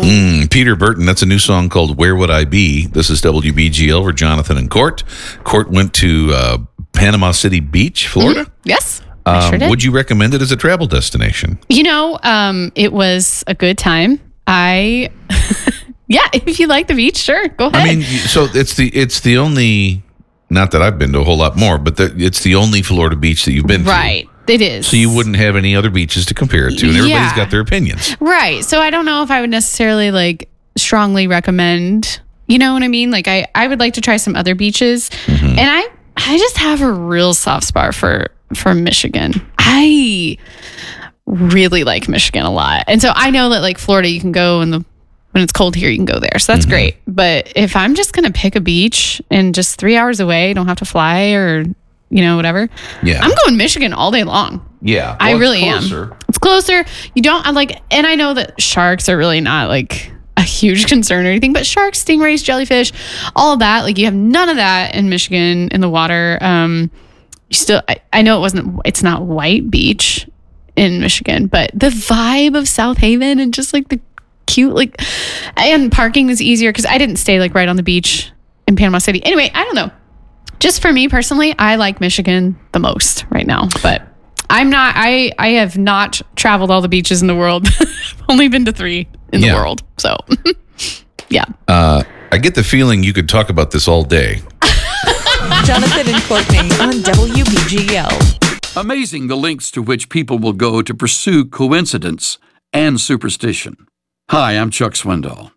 Peter Burton, that's a new song called Where Would I Be? This is WBGL. We're Jonathan and Court. Court went to Panama City Beach, Florida. Yes, I sure did. Would you recommend it as a travel destination? It was a good time. Yeah, if you like the beach, sure, go ahead. I mean, so it's the only, not that I've been to a whole lot more, but it's the only Florida beach that you've been to. Right, it is. So you wouldn't have any other beaches to compare it to, and everybody's got their opinions. Right, so I don't know if I would necessarily strongly recommend, you know what I mean? I would like to try some other beaches, and I just have a real soft spot for Michigan. I really like Michigan a lot. And so I know that Florida, you can go when it's cold here, you can go there. So that's great. But if I'm just going to pick a beach and just 3 hours away, don't have to fly or, whatever. Yeah. I'm going Michigan all day long. Yeah. I really am. It's closer. You don't and I know that sharks are really not a huge concern or anything, but sharks, stingrays, jellyfish, all of that, you have none of that in Michigan in the water. I know it's not White Beach in Michigan, but the vibe of South Haven and just the cute, and parking was easier because I didn't stay right on the beach in Panama City. Anyway, I don't know. Just for me personally, I like Michigan the most right now, but I have not traveled all the beaches in the world. I've only been to 3 in the world. So yeah. I get the feeling you could talk about this all day. Jonathan and Courtney on WBGL. Amazing the lengths to which people will go to pursue coincidence and superstition. Hi, I'm Chuck Swindoll.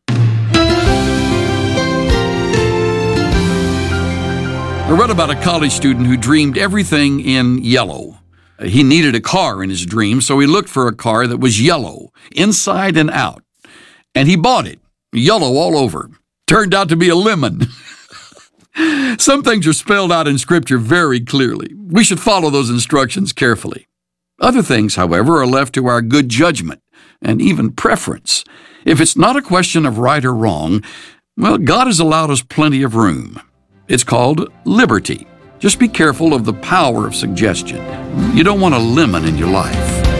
I read about a college student who dreamed everything in yellow. He needed a car in his dream, so he looked for a car that was yellow, inside and out. And he bought it, yellow all over. Turned out to be a lemon. Some things are spelled out in Scripture very clearly. We should follow those instructions carefully. Other things, however, are left to our good judgment and even preference. If it's not a question of right or wrong, well, God has allowed us plenty of room. It's called liberty. Just be careful of the power of suggestion. You don't want a lemon in your life.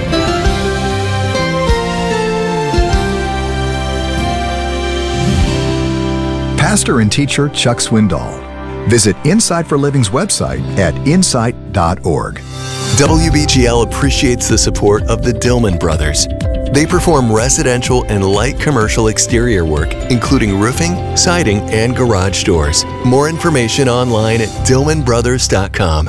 Pastor and teacher Chuck Swindoll. Visit Insight for Living's website at insight.org. WBGL appreciates the support of the Dillman Brothers. They perform residential and light commercial exterior work, including roofing, siding, and garage doors. More information online at dillmanbrothers.com.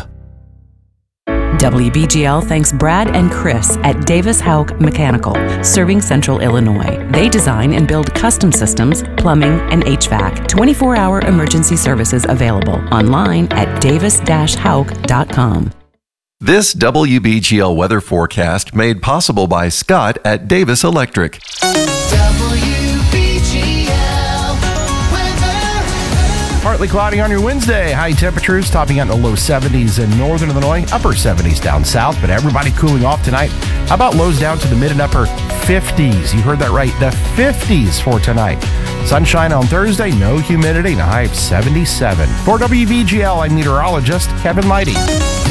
WBGL thanks Brad and Chris at Davis Houck Mechanical, serving Central Illinois. They design and build custom systems, plumbing, and HVAC. 24-hour emergency services available online at davis-houck.com. This WBGL weather forecast made possible by Scott at Davis Electric. Partly cloudy on your Wednesday. High temperatures topping out in the low 70s in northern Illinois, upper 70s down south, but everybody cooling off tonight. How about lows down to the mid and upper 50s? You heard that right, the 50s for tonight. Sunshine on Thursday, no humidity, and a high of 77. For WBGL, I'm meteorologist Kevin Leidy.